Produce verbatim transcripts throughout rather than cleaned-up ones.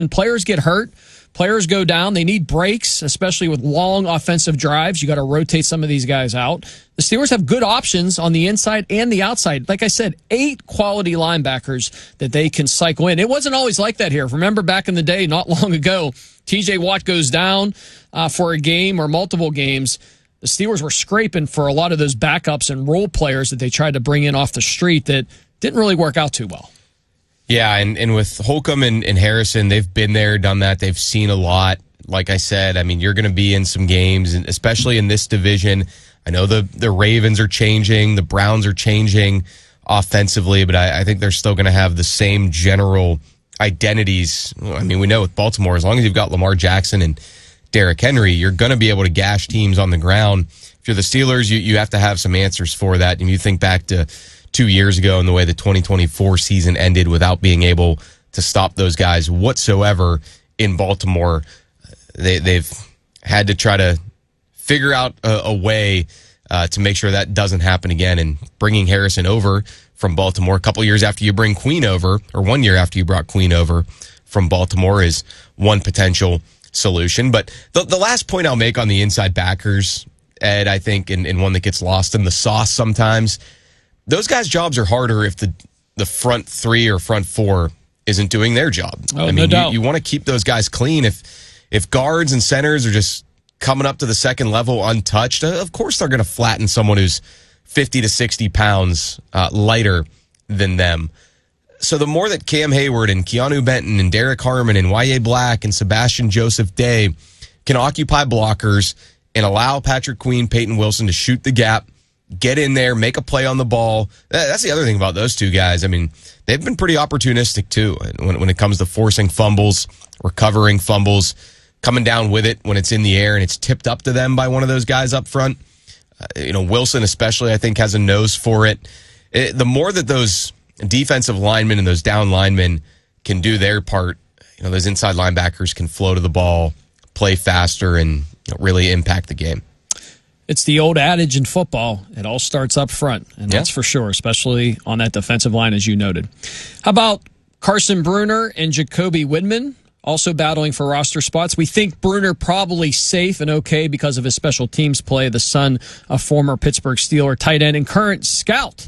And players get hurt. Players go down. They need breaks, especially with long offensive drives. You got to rotate some of these guys out. The Steelers have good options on the inside and the outside. Like I said, eight quality linebackers that they can cycle in. It wasn't always like that here. Remember back in the day, not long ago, T J Watt goes down uh, for a game or multiple games. The Steelers were scraping for a lot of those backups and role players that they tried to bring in off the street that didn't really work out too well. Yeah, and, and with Holcomb and, and Harrison, they've been there, done that. They've seen a lot. Like I said, I mean, you're going to be in some games, and especially in this division. I know the, the Ravens are changing, the Browns are changing offensively, but I, I think they're still going to have the same general identities. I mean, we know with Baltimore, as long as you've got Lamar Jackson and Derrick Henry, you're going to be able to gash teams on the ground. If you're the Steelers, you, you have to have some answers for that. And you think back to two years ago and the way the twenty twenty-four season ended without being able to stop those guys whatsoever in Baltimore. They, they've had to try to figure out a, a way uh, to make sure that doesn't happen again. And bringing Harrison over from Baltimore a couple years after you bring Queen over, or one year after you brought Queen over from Baltimore, is one potential solution. But the, the last point I'll make on the inside backers, Ed, I think, and, and one that gets lost in the sauce sometimes, those guys' jobs are harder if the the front three or front four isn't doing their job. Oh, I mean, no doubt. you, you want to keep those guys clean. If if guards and centers are just coming up to the second level untouched, of course they're going to flatten someone who's fifty to sixty pounds uh, lighter than them. So the more that Cam Hayward and Keanu Benton and Derek Harmon and Y A Black and Sebastian Joseph Day can occupy blockers and allow Patrick Queen, Peyton Wilson to shoot the gap, get in there, make a play on the ball. That's the other thing about those two guys. I mean, they've been pretty opportunistic, too, when, when it comes to forcing fumbles, recovering fumbles, coming down with it when it's in the air and it's tipped up to them by one of those guys up front. Uh, you know, Wilson especially, I think, has a nose for it. it. The more that those defensive linemen and those down linemen can do their part, you know, those inside linebackers can flow to the ball, play faster, and you know, really impact the game. It's the old adage in football. It all starts up front, and that's yeah. for sure, especially on that defensive line, as you noted. How about Carson Bruner and Jacoby Windman, also battling for roster spots? We think Bruner probably safe and okay because of his special teams play, the son of former Pittsburgh Steeler tight end and current scout,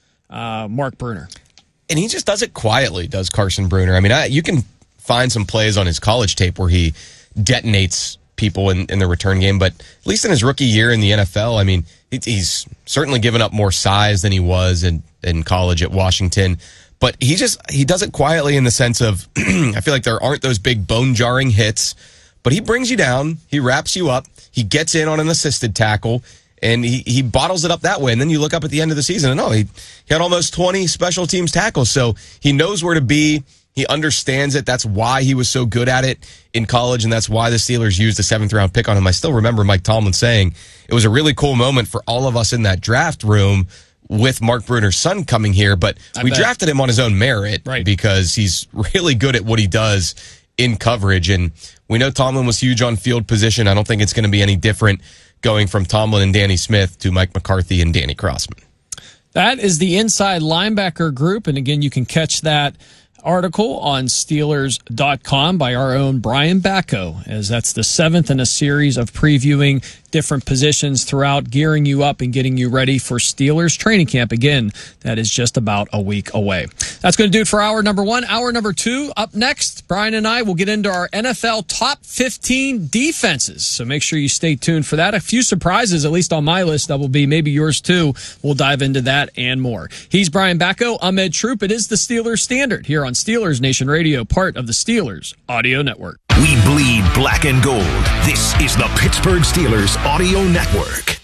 uh, Mark Bruner. And he just does it quietly, does Carson Bruner. I mean, I, you can find some plays on his college tape where he detonates people in, in the return game, but at least in his rookie year in the N F L, I mean, he, he's certainly given up more size than he was in, in college at Washington, but he just, he does it quietly in the sense of, I feel like there aren't those big bone-jarring hits, but he brings you down, he wraps you up, he gets in on an assisted tackle, and he, he bottles it up that way, and then you look up at the end of the season, and oh, he, he had almost twenty special teams tackles, so he knows where to be. He understands it. That's why he was so good at it in college, and that's why the Steelers used a seventh-round pick on him. I still remember Mike Tomlin saying it was a really cool moment for all of us in that draft room with Mark Bruner's son coming here, but I we bet. drafted him on his own merit right. because he's really good at what he does in coverage, and we know Tomlin was huge on field position. I don't think it's going to be any different going from Tomlin and Danny Smith to Mike McCarthy and Danny Crossman. That is the inside linebacker group, and again, you can catch that article on Steelers dot com by our own Brian Bacco, as that's the seventh in a series of previewing different positions throughout, gearing you up and getting you ready for Steelers training camp. Again, that is just about a week away. That's going to do it for hour number one. Hour number two, up next, Brian and I will get into our N F L top fifteen defenses. So make sure you stay tuned for that. A few surprises, at least on my list, that will be maybe yours too. We'll dive into that and more. He's Brian Bacco. I'm Ed Troop. It is the Steelers Standard here on Steelers Nation Radio, part of the Steelers Audio Network. We bleed black and gold. This is the Pittsburgh Steelers Audio Network.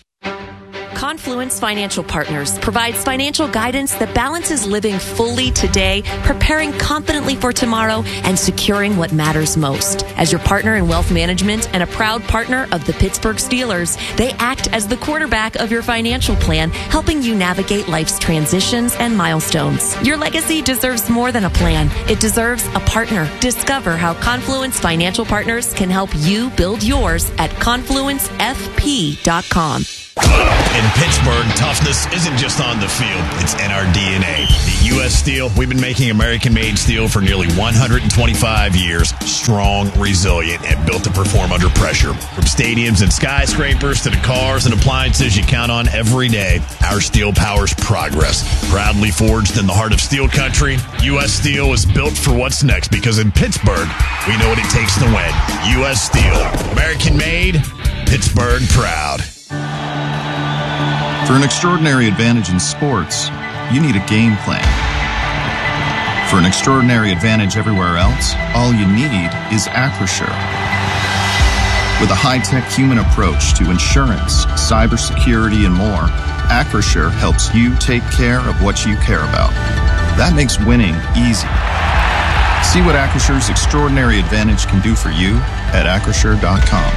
Confluence Financial Partners provides financial guidance that balances living fully today, preparing confidently for tomorrow, and securing what matters most. As your partner in wealth management and a proud partner of the Pittsburgh Steelers, they act as the quarterback of your financial plan, helping you navigate life's transitions and milestones. Your legacy deserves more than a plan. It deserves a partner. Discover how Confluence Financial Partners can help you build yours at confluence f p dot com. In Pittsburgh, toughness isn't just on the field, it's in our D N A. At U S Steel, we've been making American-made steel for nearly one hundred twenty-five years. Strong, resilient, and built to perform under pressure. From stadiums and skyscrapers to the cars and appliances you count on every day, our steel powers progress. Proudly forged in the heart of steel country, U S Steel is built for what's next because in Pittsburgh, we know what it takes to win. U S Steel, American-made, Pittsburgh proud. For an extraordinary advantage in sports, you need a game plan. For an extraordinary advantage everywhere else, all you need is Acrisure. With a high-tech human approach to insurance, cybersecurity, and more, Acrisure helps you take care of what you care about. That makes winning easy. See what Acrisure's extraordinary advantage can do for you at acrisure dot com.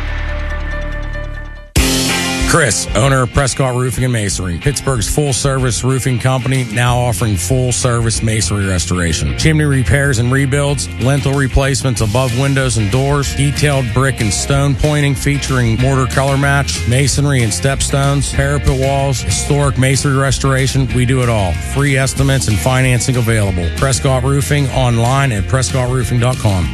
Chris, owner of Prescott Roofing and Masonry, Pittsburgh's full-service roofing company, now offering full-service masonry restoration, chimney repairs and rebuilds, lintel replacements above windows and doors, detailed brick and stone pointing featuring mortar color match, masonry and stepstones, parapet walls, historic masonry restoration. We do it all. Free estimates and financing available. Prescott Roofing online at prescott roofing dot com.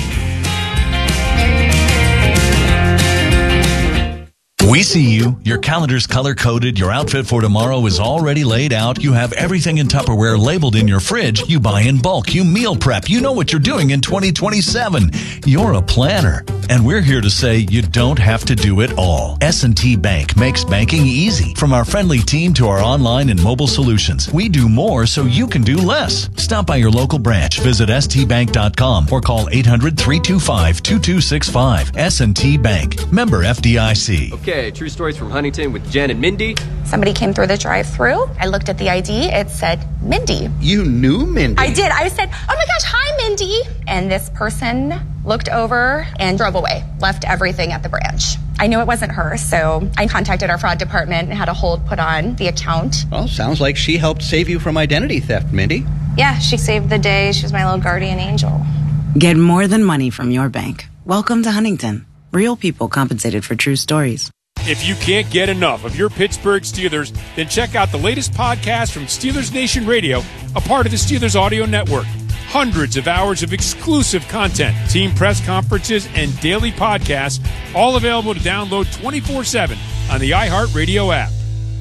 We see you. Your calendar's color-coded. Your outfit for tomorrow is already laid out. You have everything in Tupperware labeled in your fridge. You buy in bulk. You meal prep. You know what you're doing in twenty twenty-seven. You're a planner. And we're here to say you don't have to do it all. S and T Bank makes banking easy. From our friendly team to our online and mobile solutions, we do more so you can do less. Stop by your local branch. Visit s t bank dot com or call eight hundred, three two five, two two six five. S and T Bank. Member F D I C. Okay, true stories from Huntington with Jen and Mindy. Somebody came through the drive-thru. I looked at the I D. It said Mindy. You knew Mindy? I did. I said, oh my gosh, hi, Mindy. And this person looked over and drove away, left everything at the branch. I knew it wasn't her, so I contacted our fraud department and had a hold put on the account. Well, sounds like she helped save you from identity theft, Mindy. Yeah, she saved the day. She was my little guardian angel. Get more than money from your bank. Welcome to Huntington. Real people compensated for true stories. If you can't get enough of your Pittsburgh Steelers, then check out the latest podcast from Steelers Nation Radio, a part of the Steelers Audio Network. Hundreds of hours of exclusive content, team press conferences, and daily podcasts, all available to download twenty-four seven on the iHeartRadio app.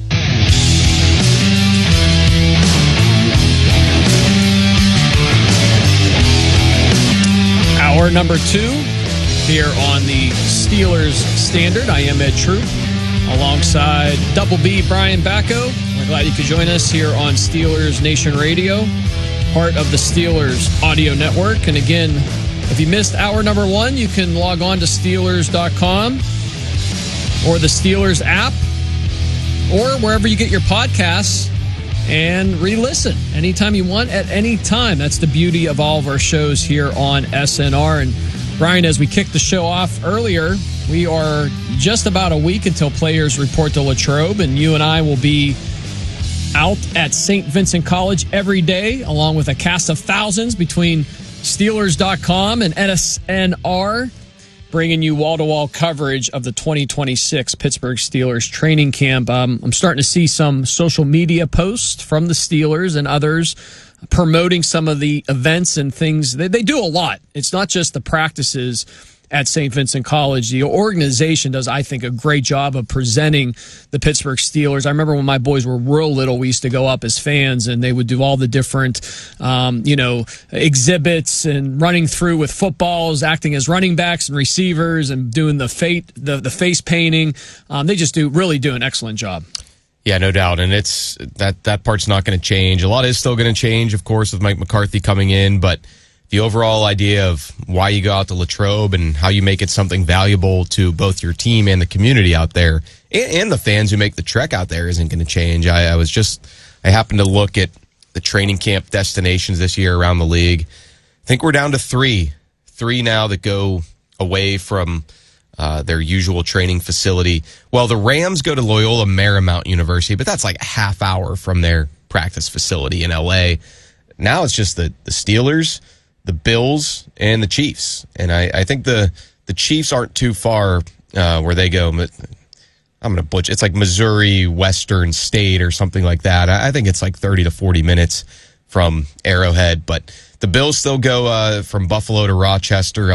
Hour number two here on the Steelers Standard. I am Ed Troop alongside Double B Brian Bacco. We're glad you could join us here on Steelers Nation Radio, part of the Steelers Audio Network. And again, if you missed hour number one, you can log on to Steelers dot com or the Steelers app or wherever you get your podcasts and re-listen anytime you want at any time. That's the beauty of all of our shows here on S N R. And Brian, as we kicked the show off earlier, we are just about a week until players report to Latrobe, and you and I will be out at Saint Vincent College every day, along with a cast of thousands between Steelers dot com and S N R, bringing you wall-to-wall coverage of the twenty twenty-six Pittsburgh Steelers training camp. Um, I'm starting to see some social media posts from the Steelers and others promoting some of the events and things. They, they do a lot. It's not just the practices at Saint Vincent College. The organization does, I think, a great job of presenting the Pittsburgh Steelers. I remember when my boys were real little, we used to go up as fans, and they would do all the different, um, you know, exhibits and running through with footballs, acting as running backs and receivers, and doing the fate, the the face painting. Um, they just do really do an excellent job. Yeah, no doubt. And it's that that part's not going to change. A lot is still going to change, of course, with Mike McCarthy coming in, but the overall idea of why you go out to Latrobe and how you make it something valuable to both your team and the community out there and, and the fans who make the trek out there isn't going to change. I, I was just, I happened to look at the training camp destinations this year around the league. I think we're down to three, three now that go away from uh, their usual training facility. Well, the Rams go to Loyola Marymount University, but that's like a half hour from their practice facility in L A. Now it's just the, the Steelers, the Bills, and the Chiefs. And I, I think the the Chiefs aren't too far uh, where they go. But I'm going to butcher. It's like Missouri Western State or something like that. I think it's like thirty to forty minutes from Arrowhead. But the Bills still go uh, from Buffalo to Rochester,